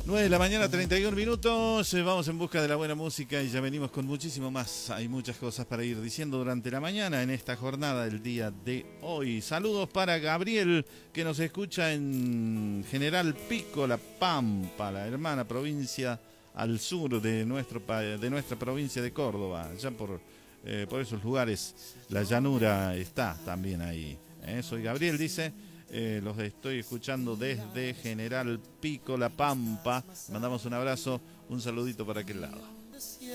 9 de la mañana, 31 minutos. Vamos en busca de la buena música y ya venimos con muchísimo más. Hay muchas cosas para ir diciendo durante la mañana en esta jornada del día de hoy. Saludos para Gabriel, que nos escucha en General Pico, La Pampa, la hermana provincia al sur de nuestra provincia de Córdoba. Ya por esos lugares la llanura está también ahí. Soy Gabriel, dice. Los estoy escuchando desde General Pico, La Pampa. Mandamos un abrazo, un saludito para aquel lado.